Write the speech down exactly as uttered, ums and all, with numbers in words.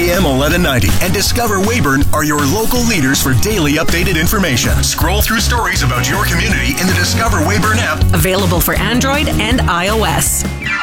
A M eleven ninety and Discover Weyburn are your local leaders for daily updated information. Scroll through stories about your community in the Discover Weyburn app. Available for Android and iOS.